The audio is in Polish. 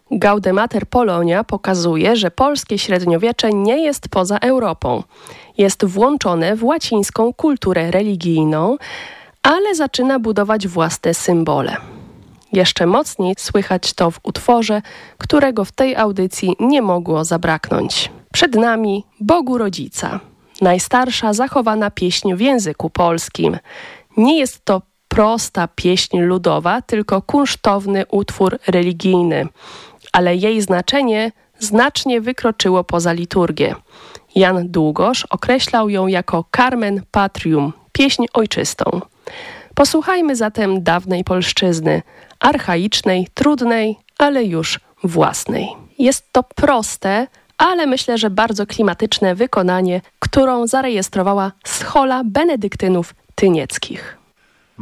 Gaudemater Polonia pokazuje, że polskie średniowiecze nie jest poza Europą. Jest włączone w łacińską kulturę religijną, ale zaczyna budować własne symbole. Jeszcze mocniej słychać to w utworze, którego w tej audycji nie mogło zabraknąć. Przed nami Bogu Rodzica, najstarsza zachowana pieśń w języku polskim. Nie jest to prosta pieśń ludowa, tylko kunsztowny utwór religijny, ale jej znaczenie znacznie wykroczyło poza liturgię. Jan Długosz określał ją jako Carmen Patrium, pieśń ojczystą. Posłuchajmy zatem dawnej polszczyzny, archaicznej, trudnej, ale już własnej. Jest to proste, ale myślę, że bardzo klimatyczne wykonanie, którą zarejestrowała schola benedyktynów tynieckich.